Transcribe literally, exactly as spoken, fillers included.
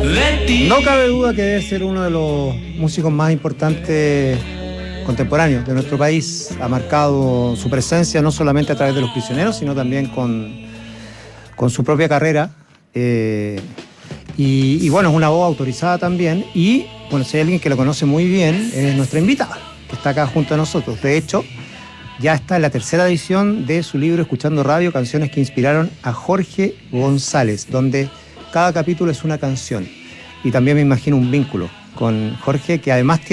No cabe duda que debe ser uno de los músicos más importantes contemporáneos de nuestro país. Ha marcado su presencia no solamente a través de Los Prisioneros, sino también con, con su propia carrera. Eh, y, y bueno, es una voz autorizada también. Y bueno, si hay alguien que lo conoce muy bien, es nuestra invitada, que está acá junto a nosotros. De hecho, ya está en la tercera edición de su libro Escuchando Radio, canciones que inspiraron a Jorge González, donde cada capítulo es una canción. Y también me imagino un vínculo con Jorge, que además tiene